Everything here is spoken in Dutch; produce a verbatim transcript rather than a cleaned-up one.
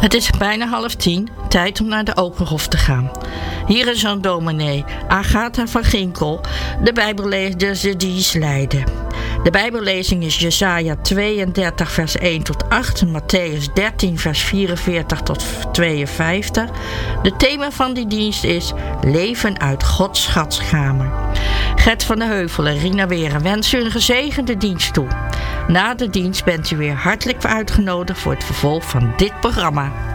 Het is bijna half tien, tijd om naar de Openhof te gaan. Hier is zo'n dominee, Agatha van Ginkel, de bijbellezers die dienst leiden. De bijbellezing is Jesaja tweeëndertig vers één tot acht en Matthäus dertien vers vierenveertig tot tweeënvijftig. De thema van die dienst is Leven uit Gods schatskamer. Gert van de Heuvel en Rina Weren wensen u een gezegende dienst toe. Na de dienst bent u weer hartelijk uitgenodigd voor het vervolg van dit programma.